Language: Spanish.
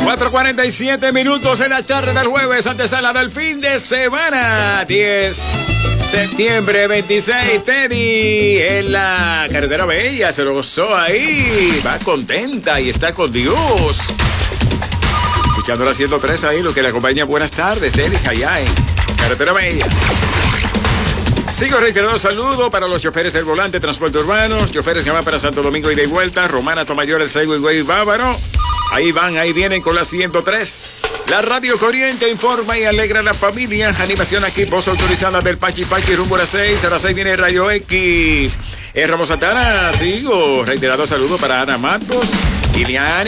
4:47 en la tarde del jueves, antesala del fin de semana. 10 septiembre 26, Teddy en la carretera bella, se lo gozó ahí, va contenta y está con Dios. Escuchando la 103 ahí, lo que le acompaña. Buenas tardes, Teddy, allá en carretera bella. Sigo reiterando saludo para los choferes del volante, transporte urbano, choferes que van para Santo Domingo ida y vuelta, Romana, Tomayor, El Seibo y Güey Bávaro. Ahí van, ahí vienen con la 103. La Radio Corriente informa y alegra a la familia. Animación aquí, voz autorizada del Pachi Pachi, rumbo a las 6. A las 6 viene Rayo X. Ramos Santana, sigo. Reiterado saludo para Ana Matos, Ilian